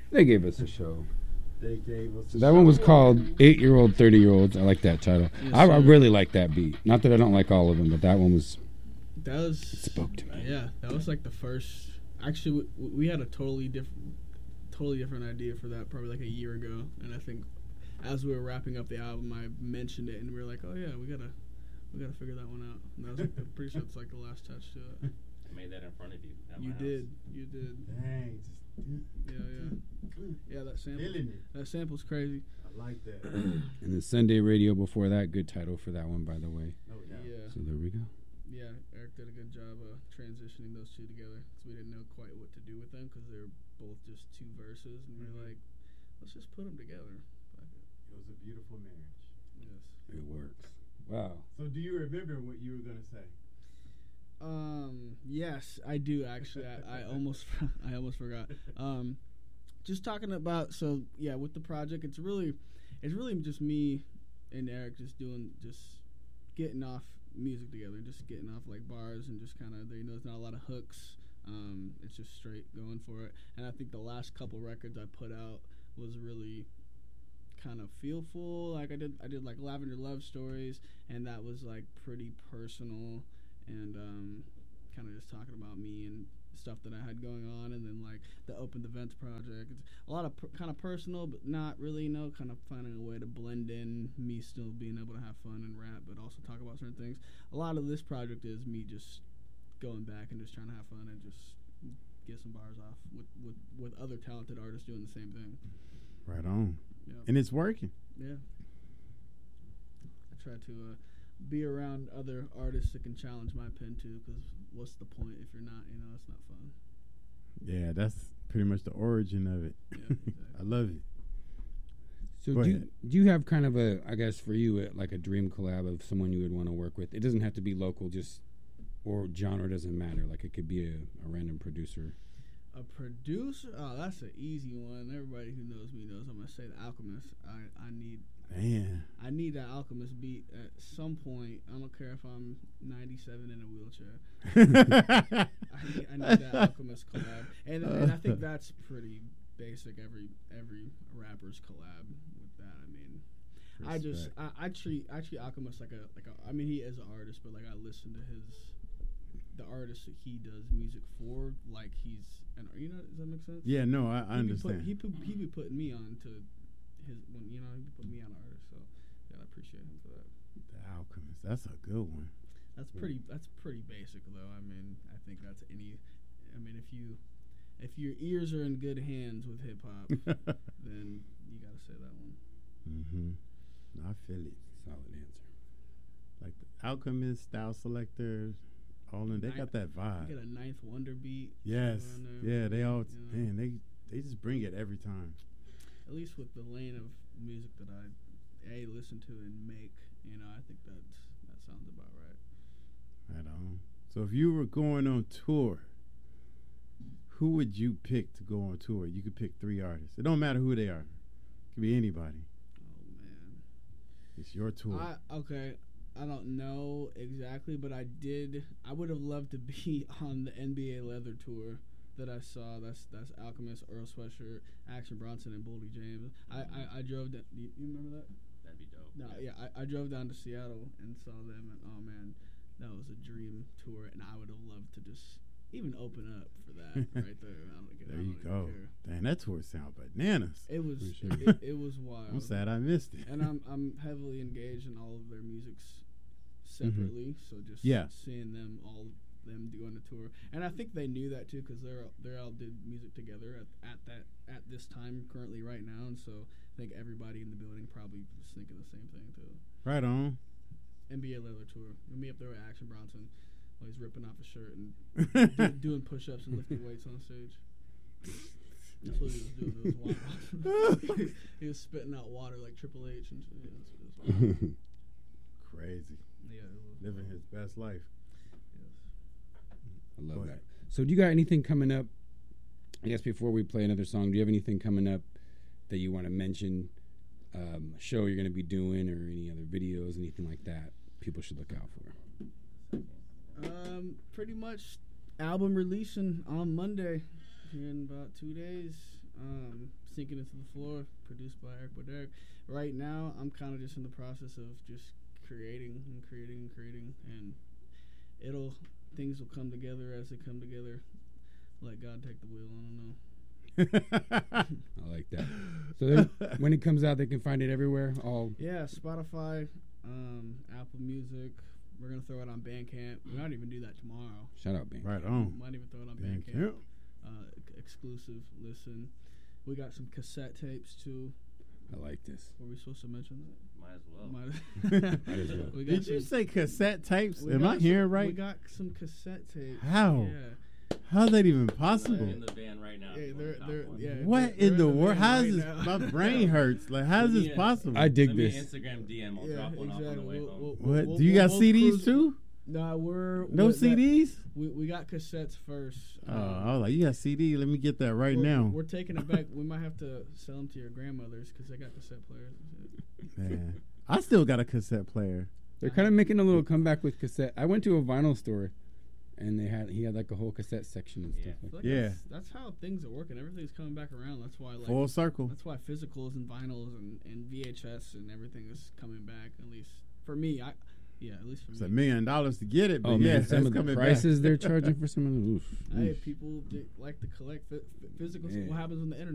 They gave us a show. They gave us. So that one was called 8-Year-Old, 30-Year-Olds. I like that title. Yes, I sir. really like that beat. Not that I don't like all of them, but that one was That was spoke to me. Yeah, that was like the first. Actually, we had a totally different idea for that probably like a year ago, and I think as we were wrapping up the album, I mentioned it, and we were like, "Oh yeah, we gotta figure that one out." And that was like I'm pretty sure it's like the last touch to it. I made that in front of you. At You my house. you did. Dang, Yeah, that sample. feeling it. That sample's crazy. I like that. And the Sunday Radio before that, good title for that one, by the way. No doubt. Yeah, So there we go. yeah. Eric did a good job transitioning those two together because we didn't know quite what to do with them because they're both just two verses, and we were like, let's just put them together. Fuck it. It was a beautiful marriage. Yes. It works. Wow. So, do you remember what you were gonna say? Yes, I do actually. I almost forgot. Just talking about with the project, it's really just me and Eric just getting off music together, just getting off like bars and just kind of there's not a lot of hooks. It's just straight going for it. And I think the last couple records I put out was really kind of feelful. Like I did like Lavender Love Stories, and that was like pretty personal and kind of just talking about me and stuff that I had going on. And then like the Open the Vents project, it's a lot of kind of personal, but not really, kind of finding a way to blend in me still being able to have fun and rap, but also talk about certain things. A lot of this project is me just going back and just trying to have fun and just get some bars off with other talented artists doing the same thing. Right on. Yeah. And it's working. Yeah. I try to be around other artists that can challenge my pen too, because what's the point if you're not, it's not fun. Yeah, that's pretty much the origin of it. Yeah, exactly. I love it. So Go do ahead. you have kind of I guess for you, like a dream collab of someone you would want to work with? It doesn't have to be local, or genre doesn't matter. Like it could be a random producer. A producer? Oh, that's an easy one. Everybody who knows me knows I'm gonna say The Alchemist. I need that Alchemist beat at some point. I don't care if I'm 97 in a wheelchair. I need that Alchemist collab, and I think that's pretty basic. Every rapper's collab with that. I mean, I treat Alchemist like a. I mean, he is an artist, but like I listen to the artist that he does music for, like he's does that make sense? Yeah, no, I understand. He be putting me on to his when he put me on artist, so yeah, I appreciate him for that. The Alchemist, that's a good one. That's pretty basic though. I mean, I think that's if your ears are in good hands with hip hop, then you gotta say that one. Mm-hmm. I feel it. Solid answer. Like the Alchemist, Style Selectors, all in. They got that vibe. You get a Ninth Wonder beat. Yes. There, Yeah, they all. Man, they just bring it every time. At least with the lane of music that I listen to and make, I think that sounds about right. Right on. So if you were going on tour, who would you pick to go on tour? You could pick 3 artists. It don't matter who they are. It could be anybody. Oh man, It's your tour. I don't know exactly, but I would have loved to be on the NBA Leather tour that I saw. That's Alchemist, Earl Sweatshirt, Action Bronson, and Boldy James. I drove down. You remember that? That'd be dope. No, yeah. I drove down to Seattle and saw them, and oh man, that was a dream tour, and I would have loved to just even open up for that right there. There you go. Damn, that tour sound bananas. It was it was wild. I'm sad I missed it. And I'm heavily engaged in all of their musics separately, so just seeing them doing the tour, and I think they knew that too because they all did music together at this time currently right now, and so I think everybody in the building probably was thinking the same thing too. Right on. NBA Leather tour. Me up there with Action Bronson while he's ripping off his shirt and doing push-ups and lifting weights on stage. That's what he was doing. It was wild. He was spitting out water like Triple H and shit. Yeah, it was wild. Crazy. Yeah, it was Living wild. his best life. I love Go that. ahead. So do you got anything coming up? I guess before we play another song, do you have anything coming up that you want to mention? A show you're going to be doing, or any other videos, anything like that people should look out for? Pretty much album releasing on Monday here in about 2 days. Sinking Into the Floor, produced by Eric Boderek. Right now, I'm kind of just in the process of just creating, and things will come together as they come together. Let God take the wheel. I don't know. I like that. So then, when it comes out, they can find it everywhere. All Yeah, Spotify, Apple Music. We're gonna throw it on Bandcamp. We might even do that tomorrow. shout out, Bang. Right on. Might even throw it on Bandcamp. Bandcamp. Exclusive listen. We got some cassette tapes too. I like this. Were we supposed to mention that? Might as well. Might as well. We got Did you some- say cassette tapes? we Am got I some- hearing We right? got some cassette tapes. How? Yeah. How's that even They're possible? in the van right now. Yeah, if you they're, want they're, top one. yeah, What they're in the van world? How's right this? now. My brain hurts. Like, how's this Yeah. possible? I dig Send me an this. Instagram DM. I'll Yeah, drop one off on the exactly. way We'll- home. we'll- What? Do you got both CDs cruise- too? No, No we're- CDs? We got cassettes first. Oh, I was like, you got CD? Let me get that right now. We're taking it back. We might have to sell them to your grandmothers because they got cassette players. Man, I still got a cassette player. They're kind of making a little comeback with cassette. I went to a vinyl store, and he had like a whole cassette section and Yeah. stuff. I feel Like like Yeah. that's how things are working. Everything's coming back around. That's why Full circle. that's why physicals and vinyls and VHS and everything is coming back. At least for me, at least for It's me. $1 million to get it, but Oh yeah, man, some that's of the coming prices they're charging for some of the oof. Hey, Oof. people like to collect physicals. Yeah. What happens on the internet?